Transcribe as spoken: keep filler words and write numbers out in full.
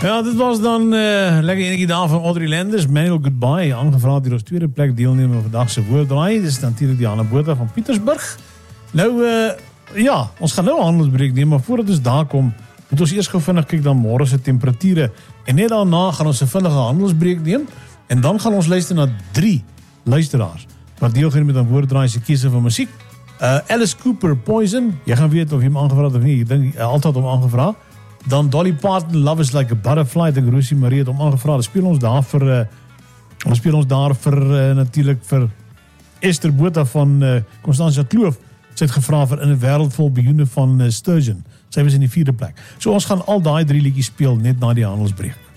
Ja, dit was dan uh, lekker enige daar van Audrey Landers, Manual Goodbye, aangevraagd hier als tweede plek deelnemer van vandaag se woorddraai. Dit is natuurlijk die Anna Botha van Pietersburg. Nou, uh, ja, ons gaan nou een handelsbreek neem, maar voordat ons daar kom, moet ons eerst gou vinnig kyk dan môre se temperature. En net daarna gaan ons 'n vinnige handelsbreek neem en dan gaan ons luister na drie luisteraars wat deelgeneem met 'n woorddraai se keuse van musiek. Uh, Alice Cooper, Poison, jy gaan weet of jy hom aangevra het of nie, ek dink uh, altyd hom aangevra. Dan Dolly Parton, Love is Like a Butterfly, ek dink Rosie Marie het hom aangevra. Dan speel ons daar vir uh, ons speel ons daar vir uh, natuurlik vir Esther Botha van uh, Constantia Kloof. Sy het gevra vir In 'n Wêreld Vol Biljoene van uh, Sturgeon. Sy was in die vierde plek. So ons gaan al daai drie liedjies speel net na die handelsbreek.